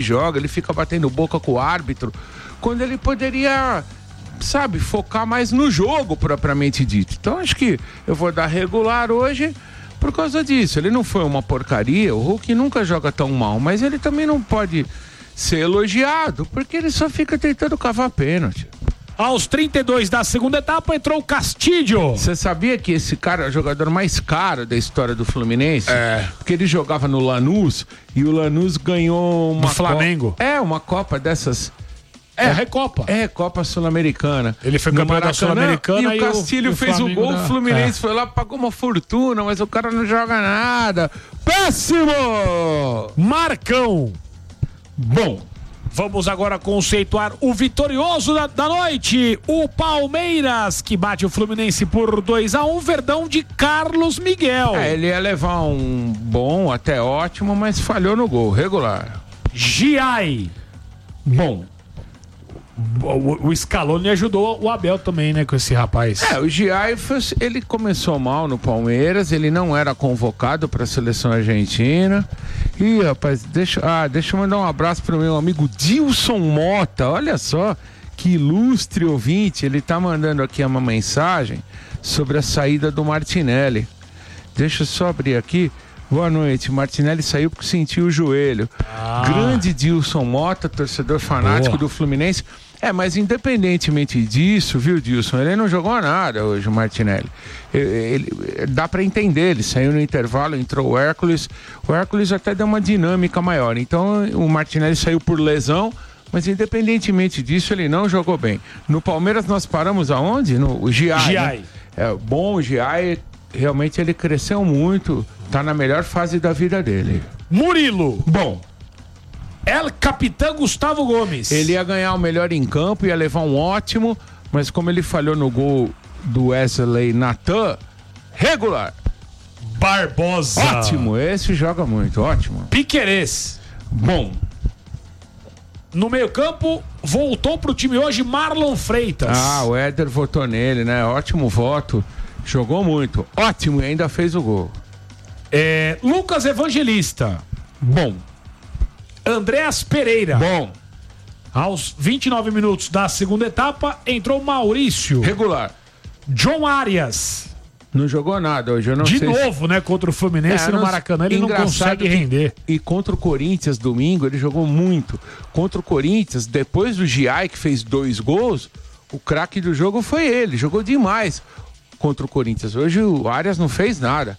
joga, ele fica batendo boca com o árbitro, quando ele poderia, sabe, focar mais no jogo propriamente dito. Então acho que eu vou dar regular hoje por causa disso. Ele não foi uma porcaria, o Hulk nunca joga tão mal, mas ele também não pode ser elogiado, porque ele só fica tentando cavar pênalti. Aos 32 da segunda etapa entrou o Castilho. Você sabia que esse cara é o jogador mais caro da história do Fluminense? Porque ele jogava no Lanús e o Lanús ganhou uma Flamengo. Uma Copa dessas. Recopa. Copa Sul-Americana. Ele foi campeão da Sul-Americana e o Castilho fez o gol, o Fluminense foi lá, pagou uma fortuna, mas o cara não joga nada. Péssimo! Marcão. Bom, vamos agora conceituar o vitorioso da noite, o Palmeiras, que bate o Fluminense por 2-1, Verdão de Carlos Miguel. Ele ia levar um bom, até ótimo, mas falhou no gol, regular. Giai. Bom. O Scaloni ajudou o Abel também, né, com esse rapaz. O Giai, ele começou mal no Palmeiras, ele não era convocado para a seleção argentina. Ih, rapaz, deixa eu mandar um abraço pro meu amigo Dilson Mota, olha só, que ilustre ouvinte, ele tá mandando aqui uma mensagem sobre a saída do Martinelli. Deixa eu só abrir aqui. Boa noite, Martinelli saiu porque sentiu o joelho. Grande Dilson Mota, torcedor fanático do Fluminense. Mas independentemente disso, viu, Dilson, ele não jogou nada hoje, o Martinelli. Dá pra entender, ele saiu no intervalo, entrou o Hércules até deu uma dinâmica maior. Então o Martinelli saiu por lesão, mas independentemente disso, ele não jogou bem. No Palmeiras nós paramos aonde? No Giai. Né? Bom, o Giai, realmente ele cresceu muito, tá na melhor fase da vida dele. Murilo. Bom. Capitão Gustavo Gomes. Ele ia ganhar o melhor em campo, ia levar um ótimo, mas como ele falhou no gol do Wesley Natan, regular. Barbosa. Ótimo, esse joga muito, ótimo. Piquerez. Bom. No meio-campo, voltou pro time hoje Marlon Freitas. O Éder votou nele, né? Ótimo voto. Jogou muito. Ótimo, e ainda fez o gol. Lucas Evangelista. Bom. Andréas Pereira. Bom. Aos 29 minutos da segunda etapa, entrou Maurício. Regular. John Arias. Não jogou nada hoje, eu não sei. De novo, né? Contra o Fluminense no Maracanã, ele não consegue render. E contra o Corinthians, domingo, ele jogou muito. Contra o Corinthians, depois do Giai, que fez 2 gols, o craque do jogo foi ele. Jogou demais contra o Corinthians. Hoje o Arias não fez nada.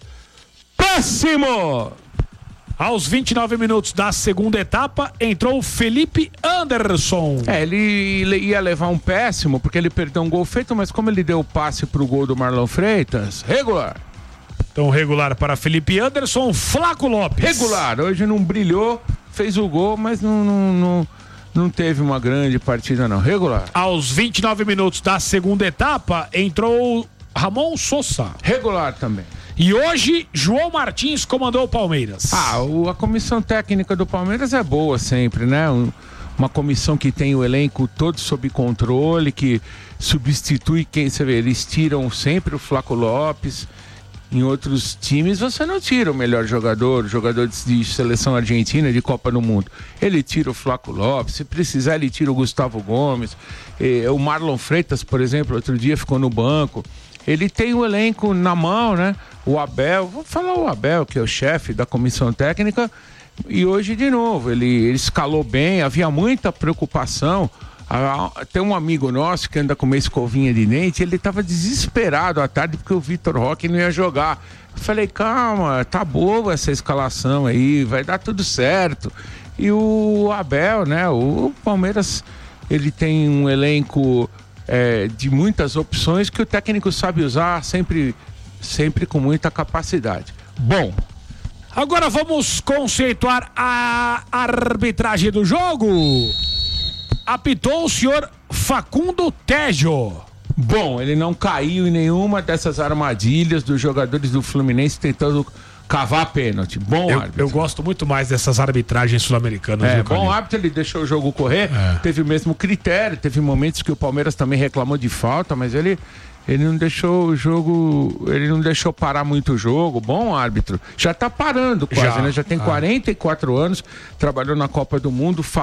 Péssimo! Aos 29 minutos da segunda etapa, entrou o Felipe Anderson. Ele ia levar um péssimo, porque ele perdeu um gol feito, mas como ele deu o passe pro gol do Marlon Freitas, regular. Então, regular para Felipe Anderson. Flaco Lopes. Regular, hoje não brilhou, fez o gol, mas não teve uma grande partida não, regular. Aos 29 minutos da segunda etapa, entrou Ramon Sosa. Regular também. E hoje, João Martins comandou o Palmeiras. A comissão técnica do Palmeiras é boa sempre, né? Uma comissão que tem o elenco todo sob controle, que substitui quem, você vê, eles tiram sempre o Flaco Lopes. Em outros times você não tira o melhor jogador de seleção argentina, de Copa do Mundo. Ele tira o Flaco Lopes, se precisar ele tira o Gustavo Gomes. O Marlon Freitas, por exemplo, outro dia ficou no banco. Ele tem o elenco na mão, né? O Abel, vou falar o Abel, que é o chefe da comissão técnica, e hoje de novo, ele escalou bem, havia muita preocupação. Tem um amigo nosso que anda com uma escovinha de dente, ele estava desesperado à tarde porque o Vitor Roque não ia jogar. Eu falei, calma, tá boa essa escalação aí, vai dar tudo certo. E o Abel, né, o Palmeiras, ele tem um elenco de muitas opções que o técnico sabe usar sempre com muita capacidade. Bom, agora vamos conceituar a arbitragem do jogo. Apitou o senhor Facundo Tejo. Bom, ele não caiu em nenhuma dessas armadilhas dos jogadores do Fluminense tentando cavar pênalti. Bom árbitro. Eu gosto muito mais dessas arbitragens sul-americanas. Bom árbitro, ele deixou o jogo correr, teve o mesmo critério, teve momentos que o Palmeiras também reclamou de falta, mas ele não deixou o jogo, ele não deixou parar muito o jogo. Bom árbitro. Já tá parando quase, né? Já tem 44 anos, trabalhou na Copa do Mundo,